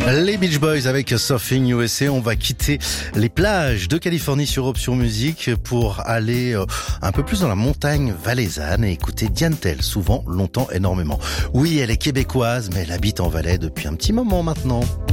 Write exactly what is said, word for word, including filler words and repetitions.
Les Beach Boys avec Surfing U S A. On va quitter les plages de Californie sur Option Musique pour aller un peu plus dans la montagne valaisanne et écouter Diane Tell, souvent, longtemps, énormément. Oui, elle est québécoise, mais elle habite en Valais depuis un petit moment maintenant.